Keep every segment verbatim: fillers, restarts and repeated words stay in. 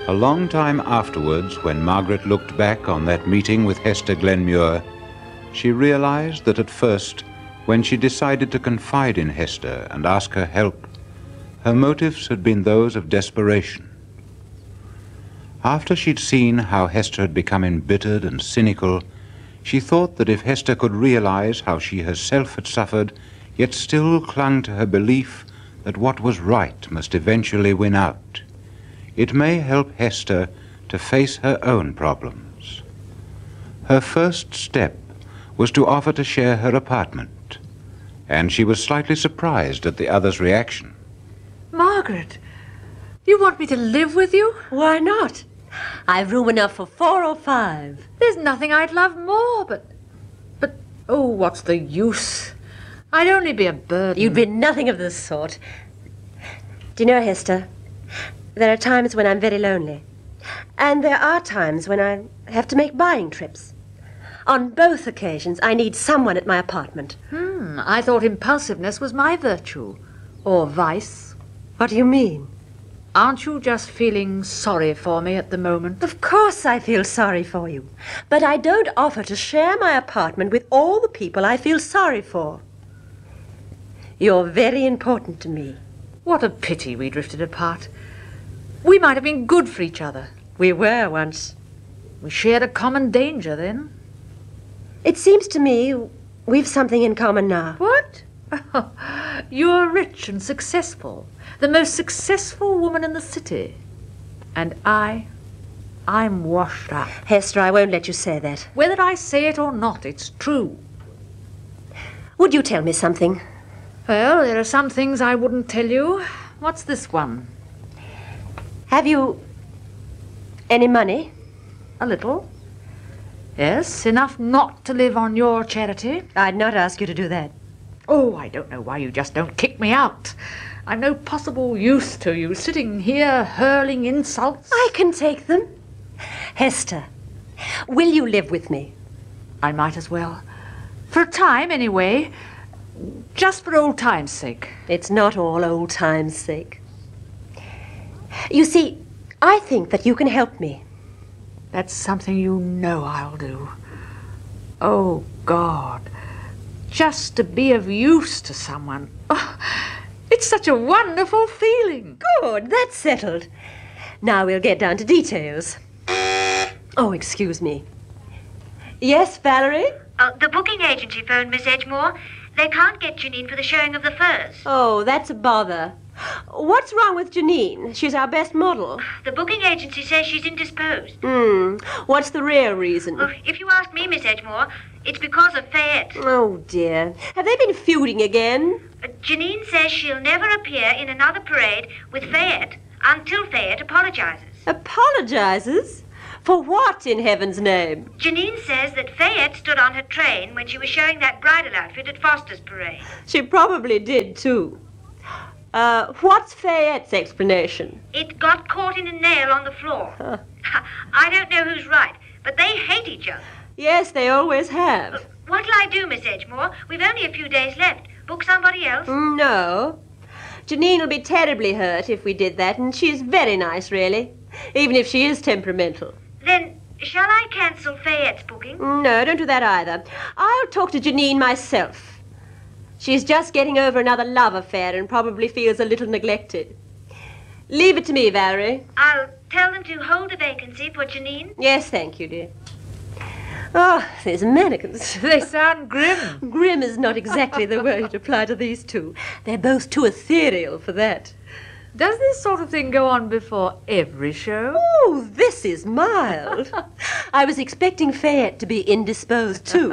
A long time afterwards, when Margaret looked back on that meeting with Hester Glenmuir, she realized that at first, when she decided to confide in Hester and ask her help, her motives had been those of desperation. After she'd seen how Hester had become embittered and cynical, she thought that if Hester could realize how she herself had suffered, yet still clung to her belief that what was right must eventually win out, it may help Hester to face her own problems. Her first step was to offer to share her apartment, and she was slightly surprised at the other's reaction. Margaret, you want me to live with you? Why not? I've room enough for four or five. There's nothing I'd love more, but... But, oh, what's the use? I'd only be a burden. You'd be nothing of the sort. Do you know, Hester, there are times when I'm very lonely. And there are times when I have to make buying trips. On both occasions, I need someone at my apartment. Hmm, I thought impulsiveness was my virtue. Or vice. What do you mean? Aren't you just feeling sorry for me at the moment? Of course I feel sorry for you. But I don't offer to share my apartment with all the people I feel sorry for. You're very important to me. What a pity we drifted apart. We might have been good for each other. We were once. We shared a common danger then. It seems to me we've something in common now. What? You're rich and successful. The most successful woman in the city. And I, I'm washed up. Hester, I won't let you say that. Whether I say it or not, it's true. Would you tell me something? Well, there are some things I wouldn't tell you. What's this one? Have you any money? A little. Yes, enough not to live on your charity. I'd not ask you to do that. Oh, I don't know why you just don't kick me out. I'm no possible use to you, sitting here hurling insults. I can take them. Hester, will you live with me? I might as well. For a time, anyway. Just for old time's sake. It's not all old time's sake. You see, I think that you can help me. That's something you know I'll do. Oh, God. Just to be of use to someone. Oh, it's such a wonderful feeling. Good, that's settled. Now we'll get down to details. Oh, excuse me. Yes, Valerie? Uh, the booking agency phoned Miss Edgemore. They can't get Janine for the showing of the furs. Oh, that's a bother. What's wrong with Janine? She's our best model. The booking agency says she's indisposed. Hmm. What's the real reason? Well, if you ask me, Miss Edgemore, it's because of Fayette. Oh, dear. Have they been feuding again? Uh, Janine says she'll never appear in another parade with Fayette until Fayette apologizes. Apologizes? For what, in heaven's name? Janine says that Fayette stood on her train when she was showing that bridal outfit at Foster's parade. She probably did, too. Uh, what's Fayette's explanation? It got caught in a nail on the floor. Huh. I don't know who's right, but they hate each other. Yes, they always have. Uh, what'll I do, Miss Edgemore? We've only a few days left. Book somebody else? No. Janine will be terribly hurt if we did that, and she's very nice, really, even if she is temperamental. Then, shall I cancel Fayette's booking? No, don't do that either. I'll talk to Janine myself. She's just getting over another love affair and probably feels a little neglected. Leave it to me, Valerie. I'll tell them to hold a vacancy for Janine. Yes, thank you, dear. Oh, these Americans. They sound grim. Grim is not exactly the word to apply to these two. They're both too ethereal for that. Does this sort of thing go on before every show? Oh, this is mild. I was expecting Fayette to be indisposed, too.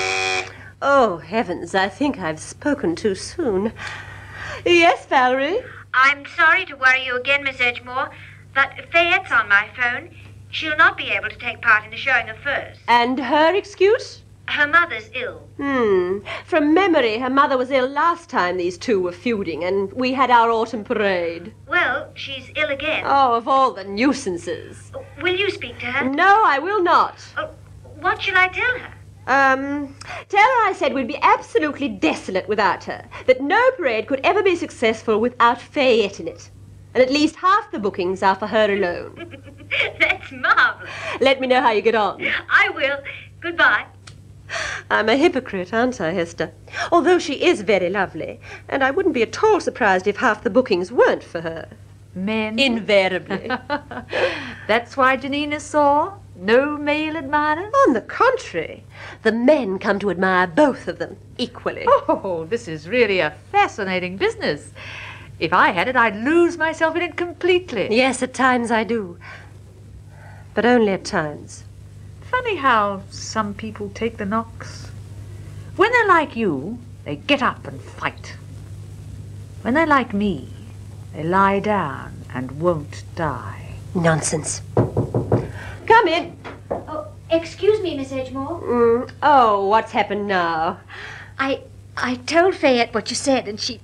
Oh, heavens, I think I've spoken too soon. Yes, Valerie? I'm sorry to worry you again, Miss Edgemore, but Fayette's on my phone. She'll not be able to take part in the showing of furs. And her excuse? Her mother's ill. Hmm. From memory, her mother was ill last time these two were feuding, and we had our autumn parade. Well, she's ill again. Oh, of all the nuisances. Will you speak to her? No, I will not. Oh, what shall I tell her? Um, tell her I said we'd be absolutely desolate without her, that no parade could ever be successful without Fayette in it. And at least half the bookings are for her alone. That's marvellous. Let me know how you get on. I will. Goodbye. I'm a hypocrite, aren't I, Hester? Although she is very lovely, and I wouldn't be at all surprised if half the bookings weren't for her. Men? Invariably. That's why Janine is sore? No male admirers? On the contrary, the men come to admire both of them equally. Oh, this is really a fascinating business. If I had it, I'd lose myself in it completely. Yes, at times I do. But only at times. Funny how some people take the knocks. When they're like you, they get up and fight. When they're like me, they lie down and won't die. Nonsense. Come in. Oh, excuse me, Miss Edgemore. Mm. Oh, what's happened now? I I told Fayette what you said, and she...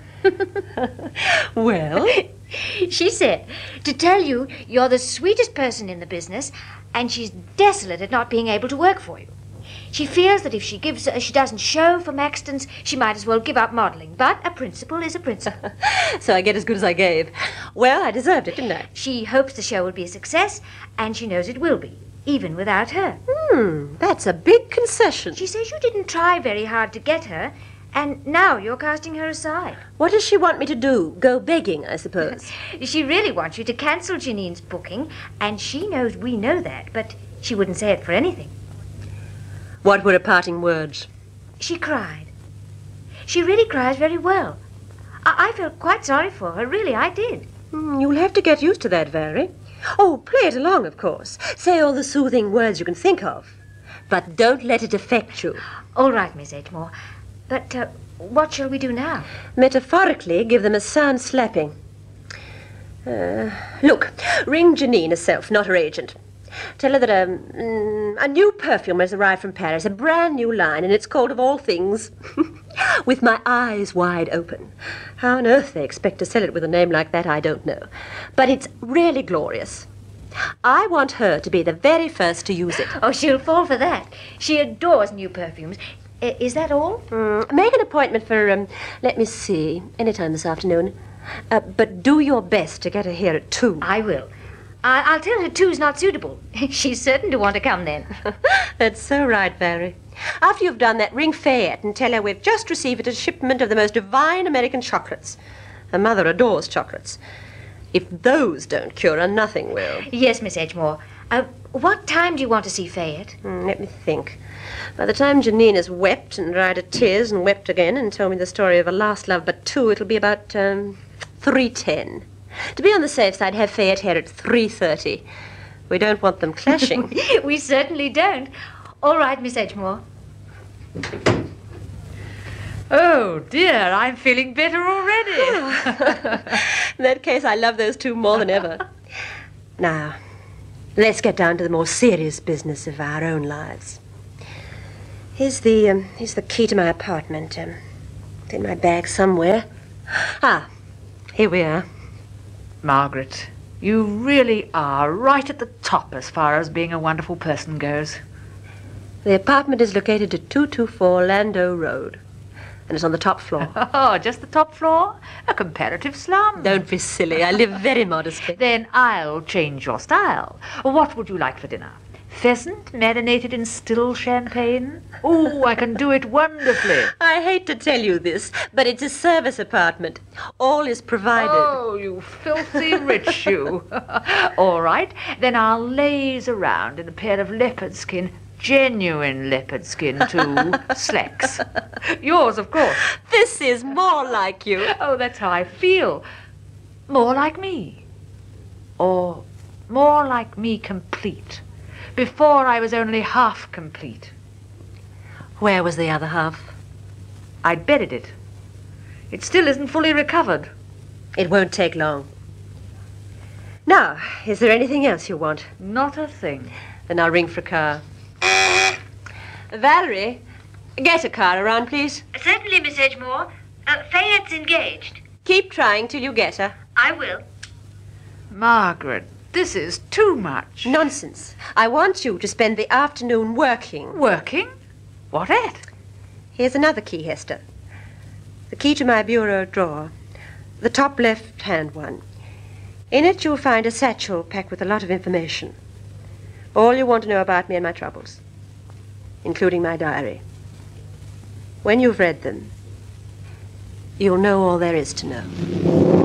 Well? She said to tell you you're the sweetest person in the business, and she's desolate at not being able to work for you. She feels that if she gives, uh, she doesn't show for Maxton's, she might as well give up modelling. But a principle is a principle. So I get as good as I gave. Well, I deserved it, didn't I? She hopes the show will be a success, and she knows it will be, even without her. Hmm, that's a big concession. She says you didn't try very hard to get her, and now you're casting her aside. What does she want me to do? Go begging, I suppose. She really wants you to cancel Janine's booking, and she knows we know that, but she wouldn't say it for anything. What were her parting words? She cried. She really cries very well. I, I felt quite sorry for her, really, I did. Hmm, you'll have to get used to that, Valerie. Oh, play it along, of course. Say all the soothing words you can think of. But don't let it affect you. All right, Miss Edgemore. But uh, what shall we do now? Metaphorically, give them a sound slapping. Uh, look, ring Janine herself, not her agent. Tell her that a, mm, a new perfume has arrived from Paris, a brand new line, and it's called, of all things, With My Eyes Wide Open. How on earth they expect to sell it with a name like that, I don't know. But it's really glorious. I want her to be the very first to use it. Oh, she'll fall for that. She adores new perfumes. I- is that all? Mm, make an appointment for, um, let me see, any time this afternoon. Uh, but do your best to get her here at two. I will. I- I'll tell her two's not suitable. She's certain to want to come then. That's so right, Valerie. After you've done that, ring Fayette and tell her we've just received a shipment of the most divine American chocolates. Her mother adores chocolates. If those don't cure her, nothing will. Yes, Miss Edgemore. Uh, what time do you want to see Fayette? Mm, let me think. By the time Janine has wept and dried her tears and wept again and told me the story of her last love but two, it'll be about um, three ten. To be on the safe side, have Fayette here at three thirty. We don't want them clashing. We certainly don't. All right, Miss Edgemore. Oh, dear, I'm feeling better already. In that case, I love those two more than ever. Now, let's get down to the more serious business of our own lives. Here's the, um, here's the key to my apartment. Um, it's in my bag somewhere. Ah, here we are. Margaret, you really are right at the top as far as being a wonderful person goes. The apartment is located at two twenty-four Landau Road, and it's on the top floor. Oh, just the top floor? A comparative slum. Don't be silly. I live very modestly. Then I'll change your style. What would you like for dinner? Pheasant marinated in still champagne? Oh, I can do it wonderfully. I hate to tell you this, but it's a service apartment. All is provided. Oh, you filthy rich you. All right, then I'll laze around in a pair of leopard skin, genuine leopard skin too, slacks. Yours, of course. This is more like you. Oh, that's how I feel. More like me. Or more like me complete. Before I was only half complete. Where was the other half? I'd buried it. It still isn't fully recovered. It won't take long. Now, is there anything else you want? Not a thing. Then I'll ring for a car. Valerie, get a car around, please. Certainly, Miss Edgemore. Uh, Fayette's engaged. Keep trying till you get her. I will. Margaret, this is too much. Nonsense. I want you to spend the afternoon working. Working? What at? Here's another key, Hester. The key to my bureau drawer. The top left-hand one. In it you'll find a satchel packed with a lot of information. All you want to know about me and my troubles, including my diary. When you've read them, you'll know all there is to know.